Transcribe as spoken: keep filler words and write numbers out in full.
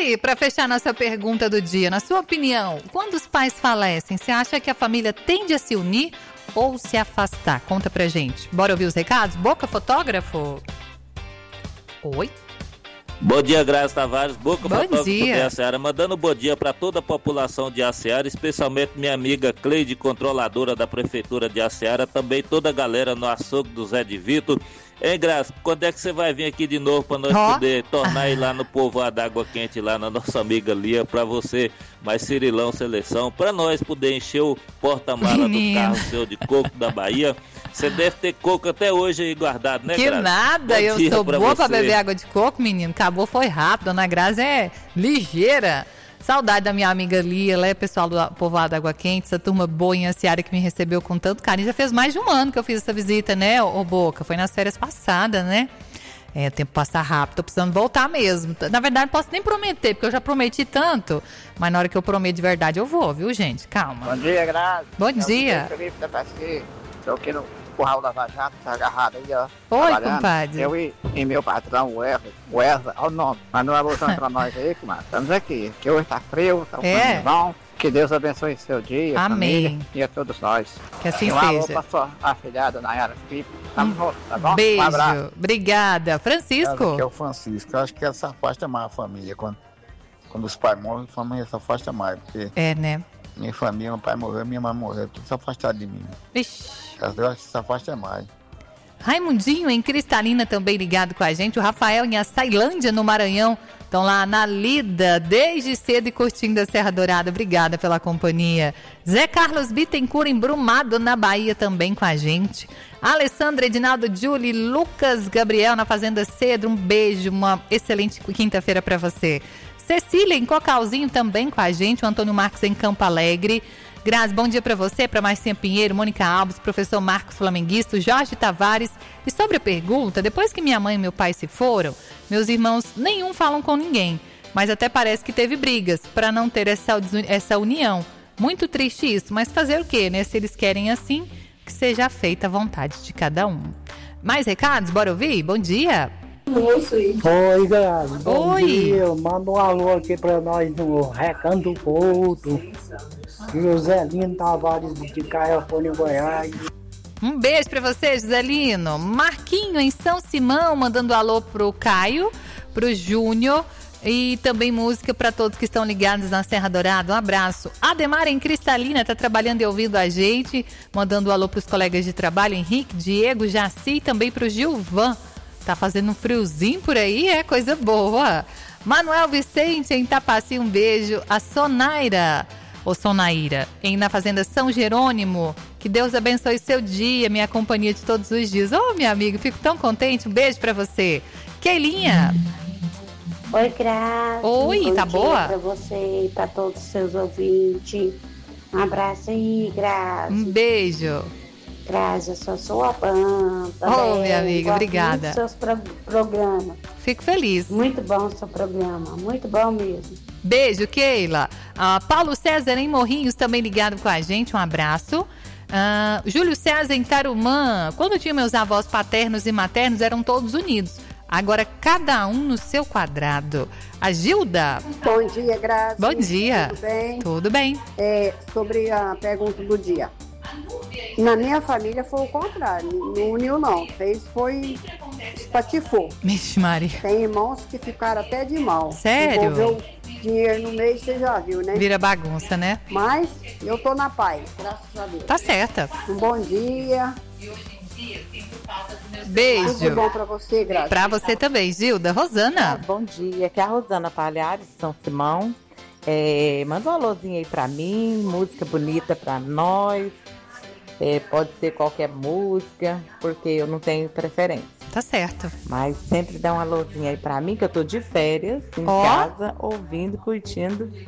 aí, para fechar nossa pergunta do dia, na sua opinião, quando os pais falecem, você acha que a família tende a se unir ou se afastar? Conta pra gente. Bora ouvir os recados? Boca, fotógrafo? Oi? Bom dia, Graça Tavares, Boca, bom fotógrafo dia. de Aceara, mandando bom dia para toda a população de Aceara, especialmente minha amiga Cleide, controladora da Prefeitura de Aceara, também toda a galera no açougue do Zé de Vitor. Hein, Graça, quando é que você vai vir aqui de novo para nós oh. poder tornar aí lá no Povoado da Água Quente, lá na nossa amiga Lia, para você, mais Cirilão Seleção, para nós poder encher o porta-mala do carro seu de coco da Bahia. Você deve ter coco até hoje aí guardado, né, que Graça? nada, bom eu sou boa para beber água de coco, menino. Acabou, foi rápido. Dona Graça é ligeira. Saudade da minha amiga Lia, ela é pessoal do Povoado da Água Quente, essa turma boa em Aceara que me recebeu com tanto carinho. Já fez mais de um ano que eu fiz essa visita, né, ô Boca? Foi nas férias passadas, né? É, o tempo passa rápido, tô precisando voltar mesmo. Na verdade, não posso nem prometer, porque eu já prometi tanto. Mas na hora que eu prometo de verdade, eu vou, viu, gente? Calma. Bom dia, Graça. Bom dia. Eu Felipe da P S C. Tô aqui no curral da Vajata, tá agarrado aí, ó. Oi, compadre. Eu e, e meu patrão, o Wesley, o Wesley, olha o nome. Manda uma alusão pra nós aí, mano. Estamos aqui, que hoje tá frio, tá um é. bom. Que Deus abençoe seu dia, amém. Família, e a todos nós. Que assim um seja. Um alô pra sua afilhada, Nayara Felipe. Tamo junto, tá bom? Beijo. Um abraço. Obrigada. Francisco? Aqui é o Francisco. Eu acho que essa afasta mais a família. Quando, quando os pais morrem, a família se afasta mais. Porque é, né? Minha família, meu pai morreu, minha mãe morreu. Tudo se afastado de mim. Ixi. Eu acho que se afasta mais. Raimundinho em Cristalina também ligado com a gente. O Rafael em Açailândia, no Maranhão. Estão lá na lida desde cedo e curtindo a Serra Dourada. Obrigada pela companhia. Zé Carlos Bittencourt em Brumado, na Bahia, também com a gente. Alessandra, Edinaldo, Julie, Lucas, Gabriel na Fazenda Cedro. Um beijo, uma excelente quinta-feira para você. Cecília em Cocalzinho também com a gente. O Antônio Marcos em Campo Alegre. Grazi, bom dia para você, para Marcinha Pinheiro, Mônica Alves, professor Marcos Flamenguista, Jorge Tavares. E sobre a pergunta, depois que minha mãe e meu pai se foram, meus irmãos nenhum falam com ninguém. Mas até parece que teve brigas para não ter essa, essa união. Muito triste isso, mas fazer o quê, né? Se eles querem assim, que seja feita a vontade de cada um. Mais recados? Bora ouvir? Bom dia! Oi, Grazi. Bom Oi. dia. Manda um alô aqui pra nós no Recanto do Couto. Joselino Tavares de Caiapônia, Goiás. Um beijo pra você, Joselino. Marquinho em São Simão, mandando alô pro Caio, pro Júnior. E também música para todos que estão ligados na Serra Dourada. Um abraço. Ademar em Cristalina tá trabalhando e ouvindo a gente. Mandando um alô pros colegas de trabalho, Henrique, Diego, Jaci e também pro Gilvan. Tá fazendo um friozinho por aí, é coisa boa. Manuel Vicente em Tapaci, um beijo. A Sonaira, ou Sonaíra, em na Fazenda São Jerônimo. Que Deus abençoe seu dia, minha companhia de todos os dias. Ô, oh, minha amiga, fico tão contente. Um beijo pra você. Keilinha. Oi, Grazi. Oi, bom tá dia boa? Pra você e pra todos os seus ouvintes. Um abraço aí, Grazi. Um beijo. Grazi, eu sou sua fã. Ô, oh, minha amiga, gosto obrigada. Muito dos seus pro- programas. Fico feliz. Muito bom o seu programa, muito bom mesmo. Beijo, Keila. Ah, Paulo César em Morrinhos também ligado com a gente, um abraço. Ah, Júlio César em Tarumã. Quando tinha meus avós paternos e maternos, eram todos unidos. Agora, cada um no seu quadrado. A Gilda. Bom dia, Grazi. Bom dia. Tudo bem? Tudo bem. É, sobre a pergunta do dia. Na minha família foi o contrário. Não uniu, não. Fez foi espatifou. Vixe, Maria. Tem irmãos que ficaram até de mal. Sério? Envolveu dinheiro no meio, você já viu, né? Vira bagunça, né? Mas eu tô na paz, graças a Deus. Tá certa. Um bom dia. Beijo. Tudo bom pra você, Grazi. Pra você também, Gilda. Rosana. Ah, bom dia, aqui é a Rosana Palhares, São Simão. É, manda um alôzinho aí pra mim, música bonita pra nós. É, pode ser qualquer música, porque eu não tenho preferência. Tá certo. Mas sempre dá um alôzinho aí pra mim, que eu tô de férias, em Ó. casa, ouvindo, curtindo